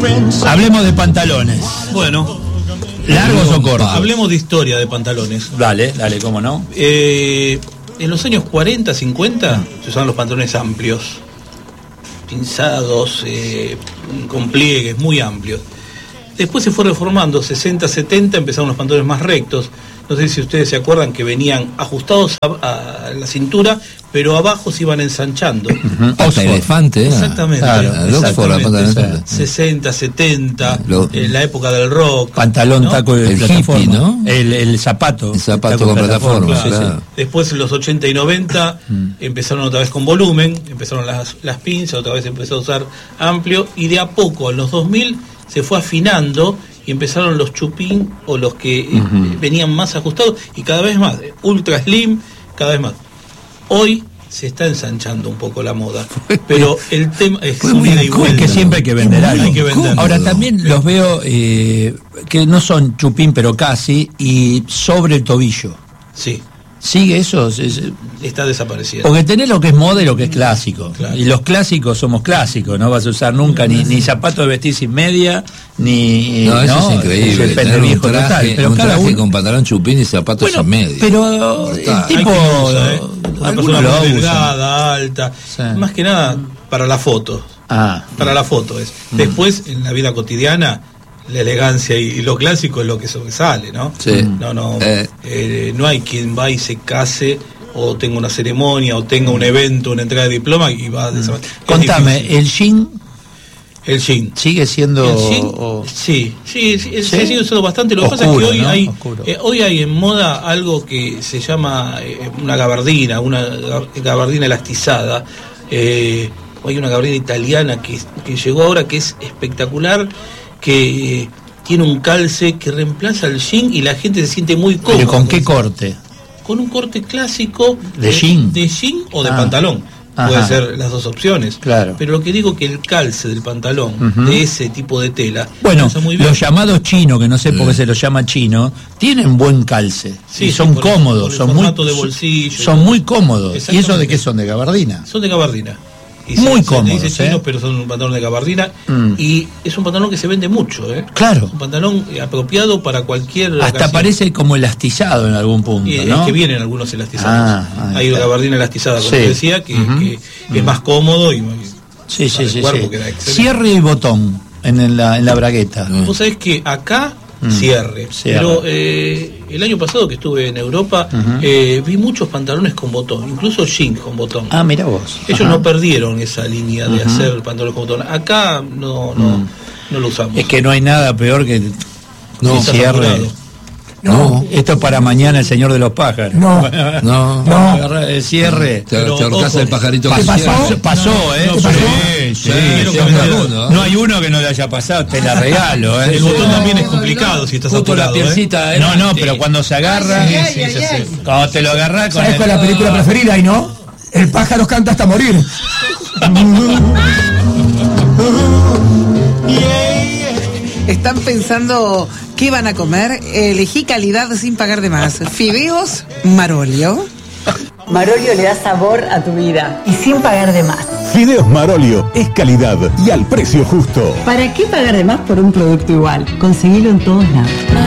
Hablemos de pantalones. Bueno, ¿Largos o cortos? hablemos de historia de pantalones. Dale, cómo no. En los años 40, 50 se usaban los pantalones amplios, pinzados, con pliegues muy amplios. Después se fue reformando, 60, 70 empezaron los pantalones más rectos. No sé si ustedes se acuerdan que venían ajustados a la cintura, pero abajo se iban ensanchando. Hasta elefante, Exactamente. Claro, exactamente. 60, 70, en la época del rock. Pantalón, ¿no? taco de El plataforma. hippie, ¿no? El zapato. El zapato con plataforma, claro. Después en los 80 y 90 empezaron otra vez con volumen, empezaron las pinzas, otra vez empezó a usar amplio, y de a poco en los 2000 se fue afinando y empezaron los chupín o los que venían más ajustados y cada vez más, ultra slim, cada vez más. Hoy se está ensanchando un poco la moda, pero el tema es un ida y vuelta. Es que siempre hay que vender algo. Hay que vender. Ahora también los veo que no son chupín, pero casi, y sobre el tobillo. Sí, ¿Sigue eso? está desapareciendo. Porque tenés lo que es moda y lo que es clásico. Claro. Y los clásicos somos clásicos, no vas a usar nunca ni zapato de vestir sin media, ni... No, eso es increíble. Es el Tener un viejo traje, total. Pero un cada traje uno... con pantalón chupín y zapatos sin media. Pero el Está. tipo... Hay quien usa, una algunos persona lo muy usan. delgada, alta, Sí. más que nada para la foto. Para la foto es. Después, en la vida cotidiana, la elegancia y lo clásico es lo que sobresale, ¿no? Sí. No hay quien va y se case o tenga una ceremonia o tenga un evento, una entrega de diploma y va a desaparecer. Contame, ¿el jean el jean sigue siendo...? el jean, sí, se sigue usando bastante. Lo que pasa es que Oscuro, hoy ¿no? hoy hay en moda algo que se llama una gabardina elastizada. Hay una gabardina italiana que llegó ahora, que es espectacular, que tiene un calce que reemplaza el jean y la gente se siente muy cómoda. ¿Pero con qué corte? Con un corte clásico ¿De jean? De jean o de Ah. pantalón. Ajá. Puede ser las dos opciones. Claro. Pero lo que digo que el calce del pantalón, de ese tipo de tela, Bueno, usa muy bien. los llamados chinos, que no sé por qué se los llama chino, tienen buen calce. Sí, y sí, son por el cómodos, formato de bolsillo. son muy cómodos. ¿Y eso de Exactamente. qué son? ¿De gabardina? Son de gabardina. Y Muy se cómodos, dice chinos, pero son un pantalón de gabardina. Y es un pantalón que se vende mucho, ¿eh? Claro. Un pantalón apropiado para cualquier Hasta ocasión. parece como elastizado en algún punto, Y ¿no? es que vienen algunos elastizados. Ahí Hay está. gabardina elastizada, como Sí. te decía, que es más cómodo y Sí, para el cuerpo queda excelente. Cierre y botón en la bragueta. Vos sabés que acá cierre. Pero el año pasado que estuve en Europa, vi muchos pantalones con botón, incluso jeans con botón. Ah, mira vos. Ellos Ajá. no perdieron esa línea de hacer pantalones con botón. Acá no lo usamos. Es que no hay nada peor que No. Está cierre. saturado. No. Esto es para mañana el señor de los pájaros. No. Agarra el cierre. Te Pero, ahorcás ojo, el pajarito ¿qué que pasó? cierra. Pasó, ¿eh? No, Sí, pasó. sí, Quiero sí, que me no, digas, ¿no? no hay uno que no le haya pasado, te la regalo, ¿eh? El botón también es complicado si está Justo la saturado. pielcita, No, pero cuando se agarra, Sí, cuando te lo agarras con ¿Sabes cuál es la película preferida ahí, no? El pájaro canta hasta morir. ¿Están pensando qué van a comer? Elegí calidad sin pagar de más. Fideos Marolio. Marolio le da sabor a tu vida y sin pagar de más. Fideos Marolio es calidad y al precio justo. ¿Para qué pagar de más por un producto igual? Conseguilo en todos lados.